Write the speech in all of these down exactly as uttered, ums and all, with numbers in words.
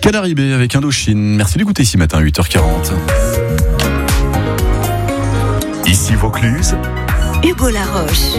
Canary Bay avec Indochine. Merci d'écouter ici matin, huit heures quarante. Ici Vaucluse, Hugo Laroche.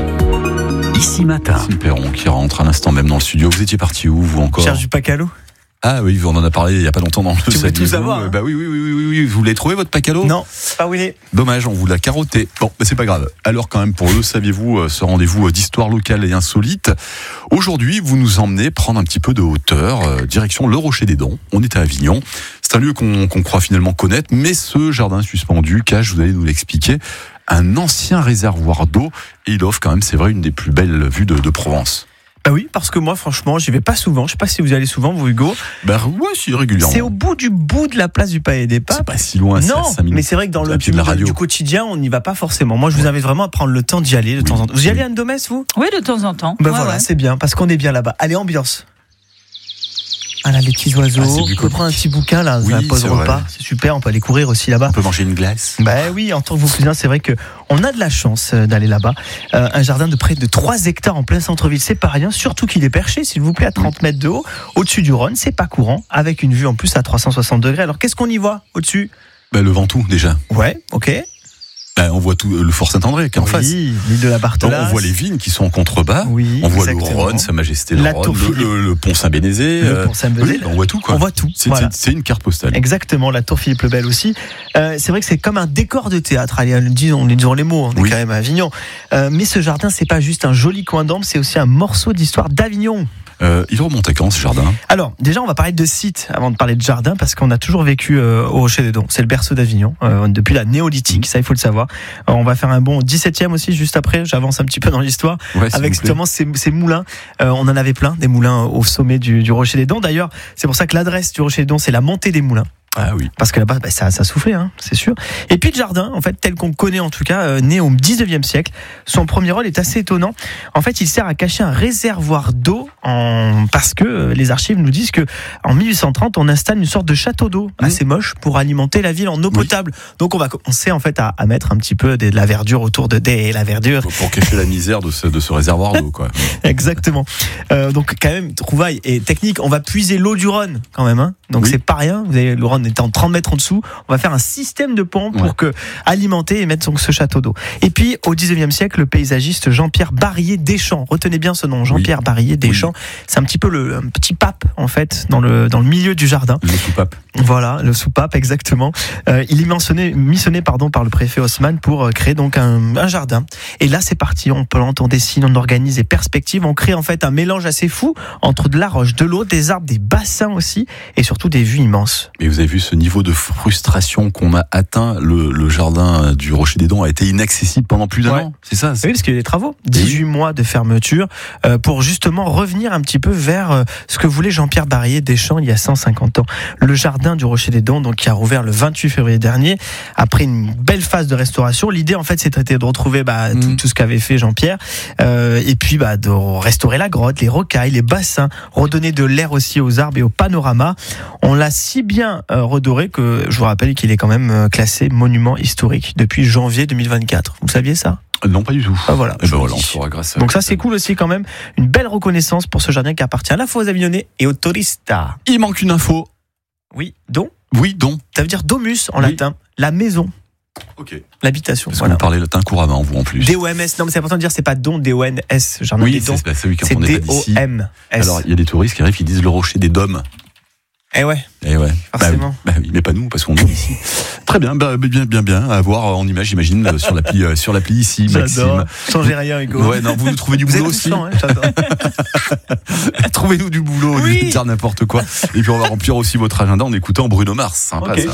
Ici matin. Maxime Perron qui rentre à l'instant même dans le studio. Vous étiez parti où, vous encore? Cherche du Pacalo. Ah oui, on en a parlé il n'y a pas longtemps dans le Tu voulais tout Saviez-vous savoir, hein. Bah oui, oui, oui, oui, oui, oui. Vous l'avez trouvé votre Pacalo? Non, pas où il est. Dommage, on vous l'a carotté. Bon, mais c'est pas grave. Alors quand même, pour le saviez-vous, ce rendez-vous d'histoire locale et insolite. Aujourd'hui, vous nous emmenez prendre un petit peu de hauteur, euh, direction le Rocher des Dents. On est à Avignon. C'est un lieu qu'on, qu'on croit finalement connaître, mais ce jardin suspendu cache, vous allez nous l'expliquer, un ancien réservoir d'eau. Et il offre quand même, c'est vrai, une des plus belles vues de, de Provence. Bah oui, parce que moi, franchement, j'y vais pas souvent. Je sais pas si vous y allez souvent, vous, Hugo. Ben ouais, si, régulièrement. C'est au bout du bout de la place du Palais des Papes. C'est pas si loin, c'est à Non, cinq minutes. mais c'est vrai que dans le à pied de la radio. du quotidien, on n'y va pas forcément. Moi, je vous invite vraiment à prendre le temps d'y aller de temps en temps. Vous y allez, Anne Domès, vous? Oui, de temps en temps. Ben Ouais, voilà, ouais. c'est bien, parce qu'on est bien là-bas. Allez, ambiance. Ah là, les petits oiseaux. Ah, c'est on peut bucolique. prendre un petit bouquin là, Oui, à la pause c'est repas. vrai. C'est super, on peut aller courir aussi là-bas. On peut manger une glace. Ben oui, en tant que Vauclusien, c'est vrai que on a de la chance euh, d'aller là-bas. Euh, un jardin de près de trois hectares en plein centre-ville, c'est pas rien. Surtout qu'il est perché, s'il vous plaît, à trente mètres de haut, au-dessus du Rhône. C'est pas courant, avec une vue en plus à trois cent soixante degrés. Alors qu'est-ce qu'on y voit au-dessus? Ben, le Ventoux, déjà. Ouais, ok. Ben, on voit tout le Fort Saint-André qui est en face. Oui, l'île de la Donc, Barthelasse. on voit les vignes qui sont en contrebas. Oui, on voit exactement. le Rhône, Sa Majesté le La Rhône, tour le, Philippe. le- le pont Saint-Bénézé. Le euh, pont Saint-Bénézé. oui, on voit tout, quoi. On voit tout. C'est, Voilà. c'est- c'est une carte postale. Exactement, la tour Philippe le Bel aussi. Euh, c'est vrai que c'est comme un décor de théâtre. Allez, disons, disons les mots, on est Oui. quand même à Avignon. Euh, mais ce jardin, c'est pas juste un joli coin d'ombre, c'est aussi un morceau d'histoire d'Avignon. Euh, il remonte à quand, ce jardin? Alors, déjà, on va parler de site avant de parler de jardin, parce qu'on a toujours vécu euh, au Rocher des Dents. C'est le berceau d'Avignon, euh, depuis la néolithique, ça il faut le savoir. Alors, on va faire un bond au dix-septième aussi, juste après. J'avance un petit peu dans l'histoire. Ouais, s'il Avec vous plaît. justement ces, ces moulins. Euh, on en avait plein, des moulins au sommet du, du Rocher des Dents. D'ailleurs, c'est pour ça que l'adresse du Rocher des Dents, c'est la montée des moulins. Ah oui. Parce que là-bas, bah, ça, ça soufflait, hein, c'est sûr. Et puis le jardin, en fait, tel qu'on le connaît en tout cas, euh, né au dix-neuvième siècle, son premier rôle est assez étonnant. En fait, il sert à cacher un réservoir d'eau, en... parce que euh, les archives nous disent que en mille huit cent trente, on installe une sorte de château d'eau Mmh. assez moche pour alimenter la ville en eau Oui. potable. Donc on va commencer en fait à, à mettre un petit peu de, de la verdure autour de des la verdure. Pour cacher la misère de ce, de ce réservoir d'eau, quoi. Exactement. Euh, donc quand même, trouvaille et technique. On va puiser l'eau du Rhône quand même. Hein. Donc Oui. c'est pas rien. Vous avez, le Rhône est en trente mètres en dessous. On va faire un système de pompe pour Ouais. que alimenter et mettre donc ce château d'eau. Et puis au dix-neuvième siècle, le paysagiste Jean-Pierre Barillet Deschamps. Retenez bien ce nom, Jean-Pierre Oui. Barillet Deschamps. C'est un petit peu le un petit pape en fait dans le dans le milieu du jardin. Le soupape. Voilà, le soupape exactement. Euh, il est missionné, missionné pardon, par le préfet Haussmann pour euh, créer donc un, un jardin. Et là, c'est parti. On plante, on dessine, on organise des perspectives. On crée en fait un mélange assez fou entre de la roche, de l'eau, des arbres, des bassins aussi, et surtout des vues immenses. Mais vous avez vu ce niveau de frustration qu'on a atteint. Le, le jardin du Rocher des Dents a été inaccessible pendant plus d'un Ouais. an. C'est ça? c'est- Oui, parce qu'il y a des travaux. dix-huit mois de fermeture euh, pour justement revenir un petit peu vers euh, ce que voulait Jean-Pierre Barillet Deschamps il y a cent cinquante ans. Le jardin du Rocher des Dents, donc qui a rouvert le vingt-huit février dernier, après une belle phase de restauration. L'idée, en fait, c'était de retrouver bah, tout, Mm. tout ce qu'avait fait Jean-Pierre, euh, et puis bah, de restaurer la grotte, les rocailles, les bassins, redonner de l'air aussi aux arbres et au panorama. On l'a si bien euh, redoré que je vous rappelle qu'il est quand même euh, classé monument historique depuis janvier deux mille vingt-quatre. Vous saviez ça? Non, pas du tout. Ah, voilà, Et je ben vous voilà, on dis. saura grâce à. Donc ça c'est cool aussi quand même, une belle reconnaissance pour ce jardin qui appartient à la fois aux Avignonnais et aux touristes. Il manque une info. Oui, dom, Oui, donc. ça veut dire domus en Oui. latin, la maison, Ok. l'habitation. Parce Voilà. que vous parlez latin couramment, vous en plus. D O M S, non mais c'est important de dire c'est pas don, D O N S, jardin Oui, des c'est, dons, c'est celui qui c'est on n'est D pas O d'ici. M S. Alors, il y a des touristes qui arrivent qui disent le Rocher des Dômes. Eh ouais, Eh ouais. Forcément. Bah oui, bah oui, mais pas nous, parce qu'on est ici. Très bien, bah, bien, bien, bien. À voir en image, j'imagine, euh, sur l'appli, euh, sur l'appli ici, j'adore. Maxime. Changez rien Hugo. Ouais, non, vous nous trouvez du Vous boulot êtes aussi. touchant, hein, j'adore. Trouvez-nous du boulot, au lieu Oui. de dire n'importe quoi. Et puis on va remplir aussi votre agenda en écoutant Bruno Mars. Sympa, Ok. ça.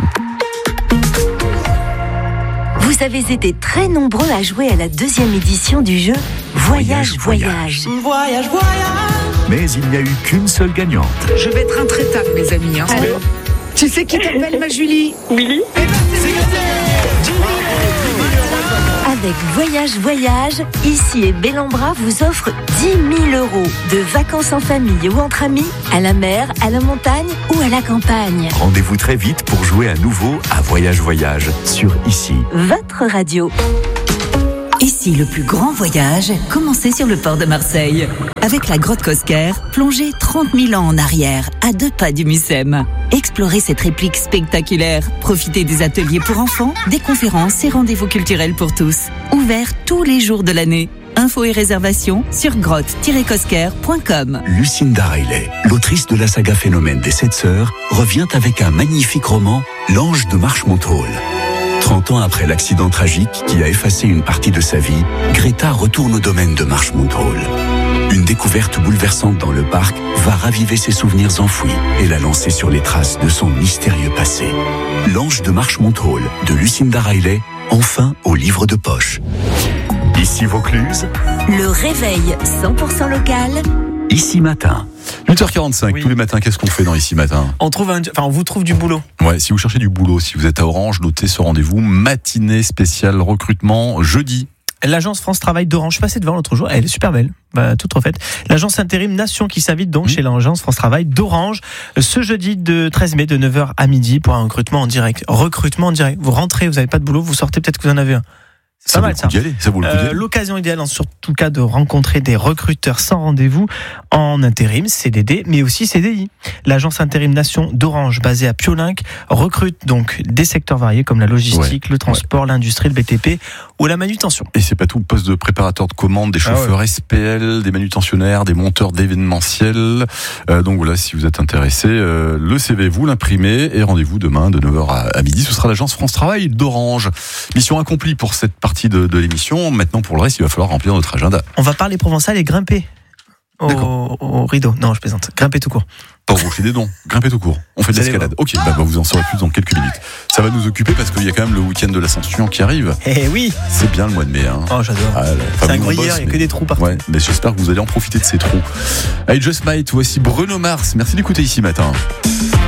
Vous avez été très nombreux à jouer à la deuxième édition du jeu Voyage, Voyage, Voyage. Voyage, voyage. mais il n'y a eu qu'une seule gagnante. Je vais être intraitable, mes amis. Hein. Tu sais qui t'appelle, ma Julie? Willy. Eh ben, c'est gagné. Avec Voyage, Voyage, ici et Bellambra vous offre dix mille euros de vacances en famille ou entre amis, à la mer, à la montagne ou à la campagne. Rendez-vous très vite pour jouer à nouveau à Voyage Voyage sur Ici. Votre radio. Ici, le plus grand voyage, commencez sur le port de Marseille. Avec la grotte Cosquer, plongez trente mille ans en arrière, à deux pas du Mucem. Explorez cette réplique spectaculaire. Profitez des ateliers pour enfants, des conférences et rendez-vous culturels pour tous. Ouverts tous les jours de l'année. Infos et réservations sur grotte tiret cosquer point com. Lucinda Riley, l'autrice de la saga Phénomène des Sept Sœurs, revient avec un magnifique roman, L'Ange de Marshmont-Hall. trente ans après l'accident tragique qui a effacé une partie de sa vie, Greta retourne au domaine de Marshmont-Hall. Une découverte bouleversante dans le parc va raviver ses souvenirs enfouis et la lancer sur les traces de son mystérieux passé. L'Ange de Marshmont-Hall de Lucinda Riley, enfin au livre de poche. Ici Vaucluse. Le réveil cent pour cent local. Ici Matin. huit heures quarante-cinq, Oui. tous les matins, qu'est-ce qu'on fait dans Ici Matin ? On trouve un, enfin, on vous trouve du boulot. Ouais, si vous cherchez du boulot, si vous êtes à Orange, notez ce rendez-vous, matinée spéciale recrutement, jeudi. L'agence France Travail d'Orange, je suis passé devant l'autre jour, elle est super belle, bah, toute refaite. L'agence intérim Nation qui s'invite donc mmh. chez l'agence France Travail d'Orange ce jeudi de treize mai de neuf heures à midi pour un recrutement en direct. Recrutement en direct. Vous rentrez, vous n'avez pas de boulot, vous sortez, peut-être que vous en avez un. C'est Ça pas vaut mal le ça. coup d'y aller, ça vaut le coup d'y Euh, aller. L'occasion idéale en surtout cas de rencontrer des recruteurs sans rendez-vous en intérim, C D D, mais aussi C D I. L'agence intérim Nation d'Orange, basée à Piolinck, recrute donc des secteurs variés comme la logistique, Ouais. le transport, ouais. l'industrie, le B T P ou la manutention. Et c'est pas tout, poste de préparateur de commandes, des chauffeurs ah ouais. S P L, des manutentionnaires, des monteurs d'événementiel. Euh, donc voilà, si vous êtes intéressé, euh, le C V, vous l'imprimez et rendez-vous demain de neuf heures à, à midi. Ce sera l'agence France Travail d'Orange. Mission accomplie pour cette partie de, de l'émission. Maintenant, pour le reste, il va falloir remplir notre agenda. On va parler provençal et grimper au, au rideau. Non, je plaisante. Grimper tout court. Pas rocher des dons, grimper tout court. On fait de l'escalade. Ok, bah, bah vous en saurez plus dans quelques minutes. Ça va nous occuper parce qu'il y a quand même le week-end de l'Ascension qui arrive. Eh oui. C'est bien le mois de mai. Hein. Oh, j'adore. Ah, c'est un gruyère, il n'y a que des trous partout. Ouais, mais j'espère que vous allez en profiter de ces trous. Allez, Just Might, voici Bruno Mars. Merci d'écouter Ici Matin.